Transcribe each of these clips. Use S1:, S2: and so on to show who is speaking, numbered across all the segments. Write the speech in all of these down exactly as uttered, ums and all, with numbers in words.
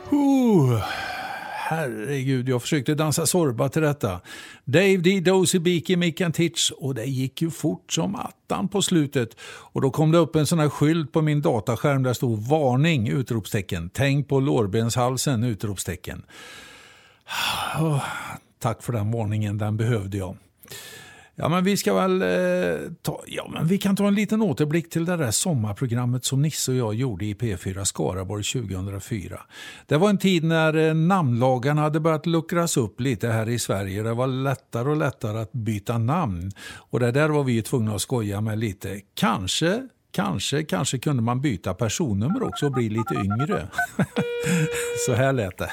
S1: Uh, herregud, jag försökte dansa sorba till detta. Dave D. Dozy Beaky Mick and Titch, och det gick ju fort som attan på slutet. Och då kom det upp en sån här skylt på min dataskärm där stod varning, utropstecken. Tänk på lårbenshalsen, utropstecken. Oh, tack för den varningen, den behövde jag. Ja, men vi ska väl eh, ta, ja, men vi kan ta en liten återblick till det där sommarprogrammet som Nisse och jag gjorde i P fyra Skaraborg tjugohundrafyra. Det var en tid när eh, namnlagarna hade börjat luckras upp lite här i Sverige. Det var lättare och lättare att byta namn. Och det där var vi tvungna att skoja med lite. Kanske, kanske, kanske kunde man byta personnummer också och bli lite yngre. Så här lät det.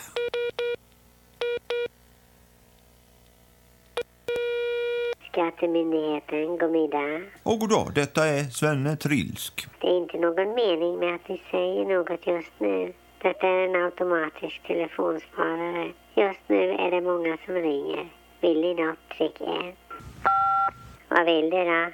S2: Skattemyndigheten, god middag.
S3: Och god dag, detta är Svenne Trilsk.
S2: Det är inte någon mening med att vi säger något just nu. Detta är en automatisk telefonsparare. Just nu är det många som ringer. Vill ni något, tryck ett. Vad vill du då?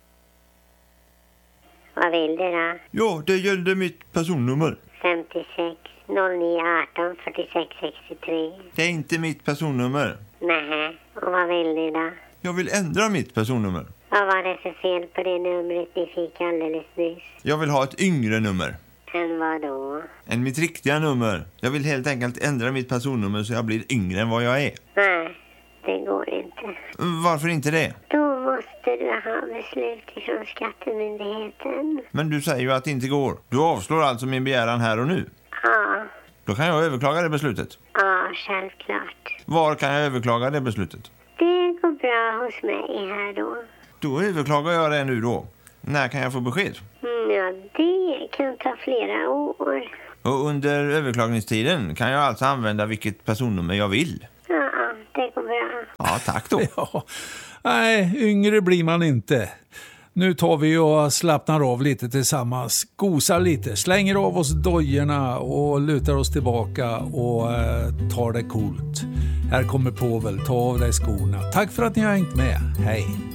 S2: Vad vill du då?
S3: Ja, det gällde mitt personnummer.
S2: femtiosex noll nio arton fyrtiosex sextiotre.
S3: Det är inte mitt personnummer.
S2: Nej, och vad vill ni då?
S3: Jag vill ändra mitt personnummer.
S2: Vad var det för fel på det numret ni fick alldeles nyss?
S3: Jag vill ha ett yngre nummer.
S2: Än vad då?
S3: Än mitt riktiga nummer. Jag vill helt enkelt ändra mitt personnummer så jag blir yngre än vad jag är.
S2: Nej, det går inte.
S3: Varför inte det?
S2: Då måste du ha beslut från skattemyndigheten.
S3: Men du säger ju att det inte går. Du avslår alltså min begäran här och nu.
S2: Ja.
S3: Då kan jag överklaga det beslutet.
S2: Ja, självklart.
S3: Var kan jag överklaga det beslutet?
S2: Det går bra hos mig här då.
S3: Då överklagar jag det nu då. När kan jag få besked?
S2: Mm, ja, det kan ta flera år.
S3: Och under överklagningstiden kan jag alltså använda vilket personnummer jag vill.
S2: Ja, det går bra.
S3: Ja, tack då.
S1: Ja, nej, yngre blir man inte. Nu tar vi och slappnar av lite tillsammans, gosar lite, slänger av oss dojorna och lutar oss tillbaka och eh, tar det coolt. Här kommer Povel, ta av dig skorna. Tack för att ni har hängt med. Hej!